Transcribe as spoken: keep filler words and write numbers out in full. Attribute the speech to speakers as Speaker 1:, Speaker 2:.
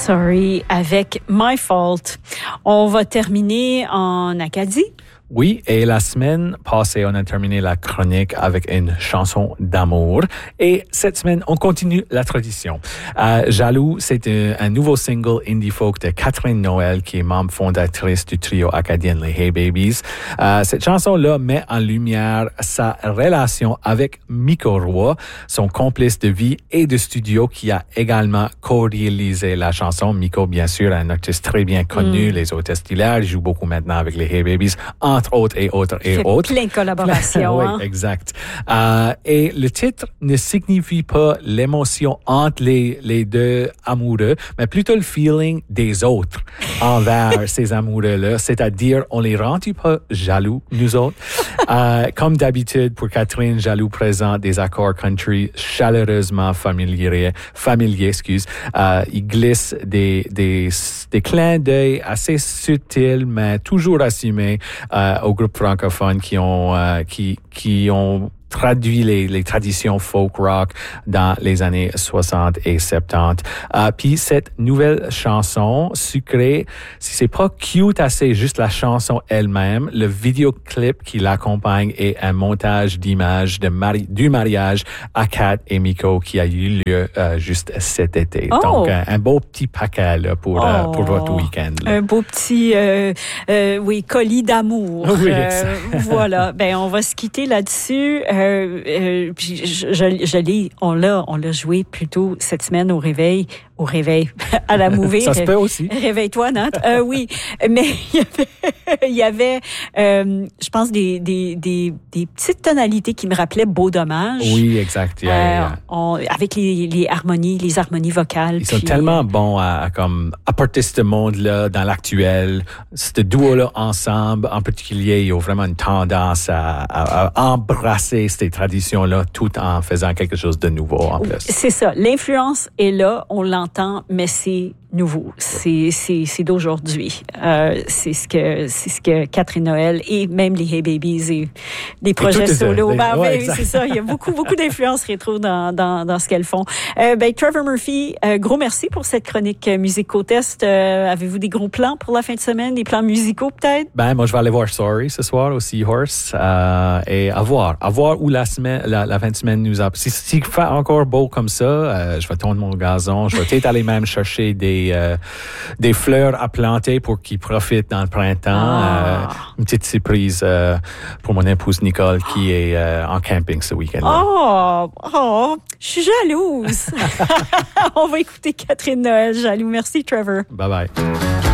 Speaker 1: Sorry avec My Fault. On va terminer en Acadie.
Speaker 2: Oui, et la semaine passée, on a terminé la chronique avec une chanson d'amour. Et cette semaine, on continue la tradition. Euh, Jaloux, c'est un, un nouveau single indie folk de Catherine Noël, qui est membre fondatrice du trio acadien Les Hey Babies. Euh, cette chanson-là met en lumière sa relation avec Miko Roy, son complice de vie et de studio, qui a également co-réalisé la chanson. Miko, bien sûr, un artiste très bien connu, mm. les hôtesses d'hilaire, il joue beaucoup maintenant avec Les Hey Babies, entre autres et autres et
Speaker 1: fait
Speaker 2: autres.
Speaker 1: Plein de collaborations.
Speaker 2: Oui,
Speaker 1: hein?
Speaker 2: exact. Euh, et le titre ne signifie pas l'émotion entre les, les deux amoureux, mais plutôt le feeling des autres envers ces amoureux-là. C'est-à-dire, on les rend pas jaloux, nous autres. Euh, comme d'habitude, pour Catherine, Jaloux présente des accords country chaleureusement familiers, familiers, excuse. Euh, il glisse des, des, des clins d'œil assez subtils, mais toujours assumés, euh, aux groupes francophones qui ont, euh, qui, qui ont traduit les, les traditions folk rock dans les années soixante et soixante-dix. Euh, puis cette nouvelle chanson sucrée, si c'est pas cute assez, juste la chanson elle-même, le vidéoclip qui l'accompagne est un montage d'images de mari- du mariage à Kat et Miko qui a eu lieu euh, juste cet été.
Speaker 1: Oh.
Speaker 2: Donc un, un beau petit paquet là, pour, oh. euh, pour votre week-end. Là.
Speaker 1: Un beau petit euh, euh, oui, colis d'amour.
Speaker 2: Oui,
Speaker 1: euh, voilà. Ben on va se quitter là-dessus. Euh, Euh, puis je, je, je l'ai, on l'a, on l'a joué plutôt cette semaine au réveil, au réveil, à la movie.
Speaker 2: Ça se peut aussi.
Speaker 1: Réveille-toi, Nat. Euh, oui, mais il y avait, il y avait euh, je pense, des, des, des, des petites tonalités qui me rappelaient Beau Dommage.
Speaker 2: Oui, exact. Yeah,
Speaker 1: euh,
Speaker 2: yeah.
Speaker 1: On, avec les, les harmonies, les harmonies vocales.
Speaker 2: Ils
Speaker 1: puis,
Speaker 2: sont tellement bons à, à comme apporter ce monde-là dans l'actuel. Ce duo-là ensemble, en particulier, ils ont vraiment une tendance à, à, à embrasser ces traditions-là tout en faisant quelque chose de nouveau en plus.
Speaker 1: C'est ça. L'influence est là, on l'entend, mais c'est nouveau. C'est, c'est, c'est d'aujourd'hui. Euh, c'est ce que, c'est ce que Catherine Noël et même les Hey Babies et des projets solo. Ben,
Speaker 2: ouais,
Speaker 1: oui, c'est ça. Il y a beaucoup, beaucoup d'influence rétro dans, dans, dans ce qu'elles font. Euh, ben, Trevor Murphy, euh, gros merci pour cette chronique musico-test. Euh, avez-vous des gros plans pour la fin de semaine? Des plans musicaux, peut-être?
Speaker 2: Ben, moi, je vais aller voir Sorry ce soir au Seahorse, euh, et à voir. À voir où la semaine, la, la fin de semaine nous a, si, si il fait encore beau comme ça, euh, je vais tondre mon gazon. Je vais peut-être aller même chercher des, Euh, des fleurs à planter pour qu'ils profitent dans le printemps.
Speaker 1: Ah.
Speaker 2: Euh, une petite surprise euh, pour mon épouse Nicole qui est euh, en camping ce week-end.
Speaker 1: Oh, oh, je suis jalouse. On va écouter Catherine Noël, jaloux. Merci, Trevor.
Speaker 2: Bye bye.